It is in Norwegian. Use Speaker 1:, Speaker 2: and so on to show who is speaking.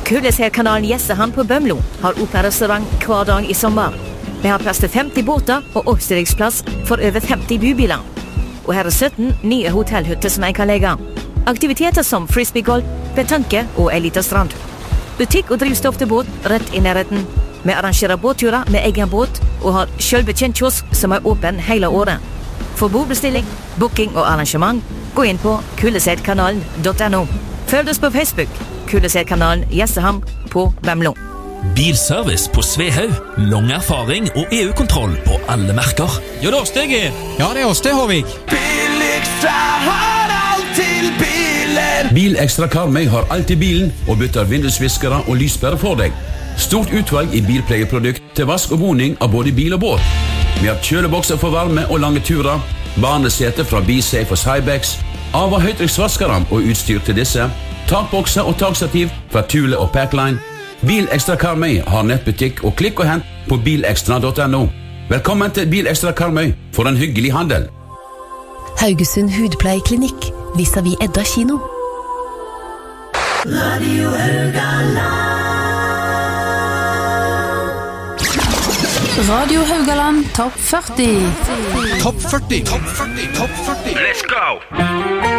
Speaker 1: Kulesherkanalen Gjestehamn på Bømlo har åpnet restaurant hver dag i sommer. Vi har plass til 50 båter og oppstillingsplass for over 50 bybiler. Og her er 17 nye hotellhytter som jeg kan legge. Aktiviteter som frisbeegolf, petanque og en liten strand. Butikk og drivstoff til båt rett i nærheten. Vi arrangerer båtturer med egen båt og har selvbetjent kiosk som er åpen hele året. For bordbestilling, booking og arrangement, gå inn på kuleseidkanalen.no. Følg oss på Facebook, Kuleseidkanalen Gjestehamn på Bømlo.
Speaker 2: Bilservice på Svehaug. Lang erfaring og EU-kontroll på alle merker.
Speaker 3: Ja, det er oss det, Geir.
Speaker 4: Ja, det er oss det, Håvig.
Speaker 5: Bilekstra har alt til bilen.
Speaker 6: Bilekstra Karmøy har alt i bilen og bytter vindusviskere og lyspærer for deg. Stort utvalg i bilpleieprodukt til vask og boning av både bil og båt. Vi har kjølebokser for varme og lange turer, barnesete fra BeSafe og Cybex, av- og høytrykksvaskere og utstyr til disse, takbokser og takstativ fra Thule og Packline. Bilekstra Karmøy har nettbutikk og klikk og hent på bilekstra.no. Velkommen til Bilekstra Karmøy for en hyggelig handel.
Speaker 7: Haugesund Hudpleieklinikk, vis-à-vis Edda kino.
Speaker 5: Radio Haugaland.
Speaker 8: Radio Haugaland Topp 40.
Speaker 4: Topp 40. Topp 40. Topp 40.
Speaker 2: Let's go!